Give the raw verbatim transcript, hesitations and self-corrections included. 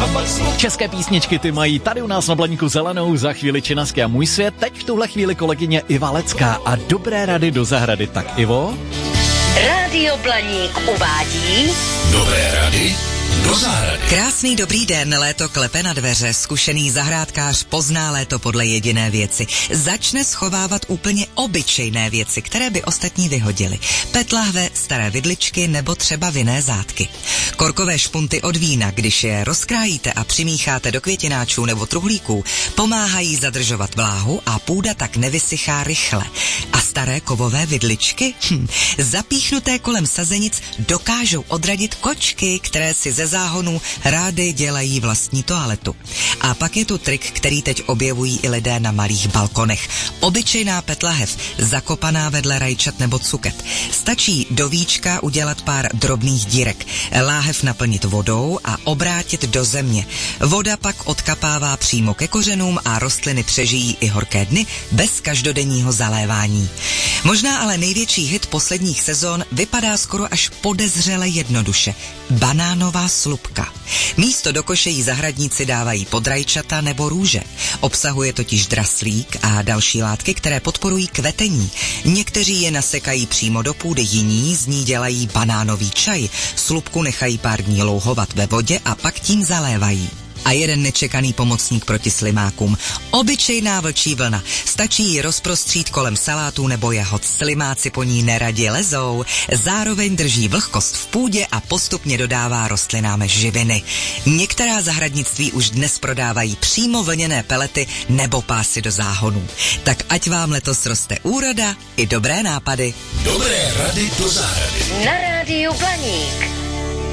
České písničky ty mají tady u nás na Blaníku zelenou, za chvíli Činasky a Můj svět, teď v tuhle chvíli kolegyně Iva Lecká a dobré rady do zahrady. Tak Ivo? Rádio Blaník uvádí dobré rady do zahrady. Krásný dobrý den, léto klepe na dveře, zkušený zahrádkář pozná léto podle jediné věci. Začne schovávat úplně obyčejné věci, které by ostatní vyhodili. Pet lahve, staré vidličky nebo třeba vinné zátky. Korkové špunty od vína, když je rozkrájíte a přimícháte do květináčů nebo truhlíků, pomáhají zadržovat vláhu a půda tak nevysychá rychle. A staré kovové vidličky? Hm. Zapíchnuté kolem sazenic dokážou odradit kočky, které si ze záhonů rády dělají vlastní toaletu. A pak je tu trik, který teď objevují i lidé na malých balkonech. Obyčejná petlahev, zakopaná vedle rajčat nebo cuket. Stačí do víčka udělat pár drobných dírek, láhev naplnit vodou a obrátit do země. Voda pak odkapává přímo ke kořenům a rostliny přežijí i horké dny bez každodenního zalévání. Možná ale největší hit posledních sezon vypadá skoro až podezřele jednoduše. Banánová slupka. Místo do koše jí zahradníci dávají podrajčata nebo růže. Obsahuje totiž draslík a další látky, které podporují kvetení. Někteří je nasekají přímo do půdy, jiní z ní dělají banánový čaj. Slupku nechají pár dní louhovat ve vodě a pak tím zalévají. A jeden nečekaný pomocník proti slimákům. Obyčejná vlčí vlna. Stačí ji rozprostřít kolem salátů nebo jahod. Slimáci po ní neradi lezou. Zároveň drží vlhkost v půdě a postupně dodává rostlinám živiny. Některá zahradnictví už dnes prodávají přímo vlněné pelety nebo pásy do záhonů. Tak ať vám letos roste úroda i dobré nápady. Dobré rady do zahrady. Na rádiu Blaník.